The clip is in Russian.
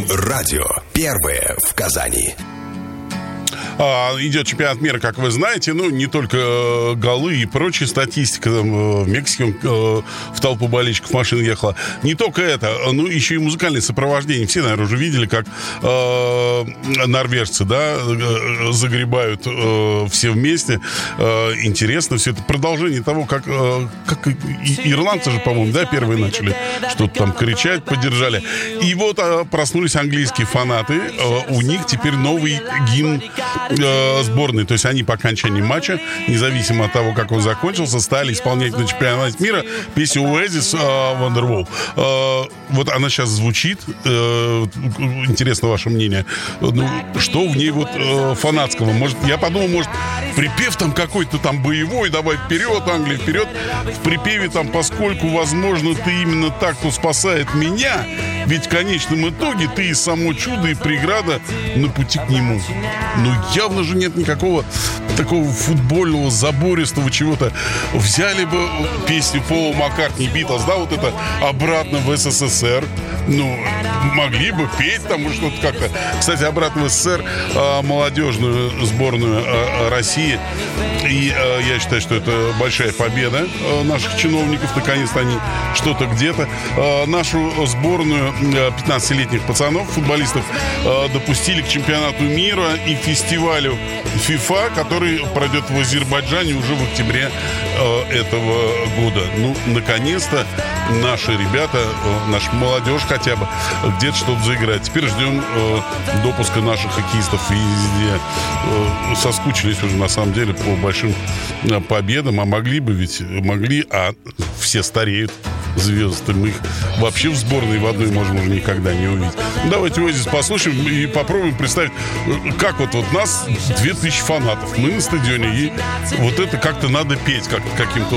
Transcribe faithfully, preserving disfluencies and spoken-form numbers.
М-радио. Первое в Казани. А, идет чемпионат мира, как вы знаете. Ну, не только э, голы и прочая статистика. Там, э, в Мексике э, в толпу болельщиков машин ехала. Не только это, ну, еще и музыкальное сопровождение. Все, наверное, уже видели, как э, норвежцы, да, э, загребают э, все вместе. Э, интересно все это. Продолжение того, как, э, как и, ирландцы же, по-моему, да, первые начали что-то там кричать, поддержали. И вот э, проснулись английские фанаты. Э, у них теперь новый гимн сборной, то есть они по окончании матча, независимо от того, как он закончился, стали исполнять на чемпионате мира песню Oasis Wonderwall. Вот она сейчас звучит. Интересно ваше мнение. Ну, что в ней вот фанатского? Может, я подумал, может, припев там какой-то там боевой, давай вперед, Англия, вперед. В припеве там, поскольку, возможно, ты именно так, кто спасает меня, ведь в конечном итоге ты и само чудо, и преграда на пути к нему. Ну, явно же нет никакого такого футбольного, забористого чего-то. Взяли бы песню Пола Маккартни, Битлз, да, вот это обратно в СССР. Ну, могли бы петь там что-то как-то. Кстати, обратно в СССР а, молодежную сборную а, России. И а, я считаю, что это большая победа а, наших чиновников. Наконец-то они что-то где-то. А, нашу сборную а, пятнадцатилетних пацанов, футболистов, а, допустили к чемпионату мира и фестивалю FIFA, который пройдет в Азербайджане уже в октябре э, этого года. Ну, наконец-то наши ребята, э, наша молодежь хотя бы, где-то что-то заиграет. Теперь ждем э, допуска наших хоккеистов везде. Э, соскучились уже, на самом деле, по большим э, победам. А могли бы ведь, могли, а все стареют. Звезды. Мы их вообще в сборной в одной можем уже никогда не увидеть. Давайте Oasis послушаем и попробуем представить, как вот, вот нас две тысячи фанатов. Мы на стадионе, и вот это как-то надо петь как, каким-то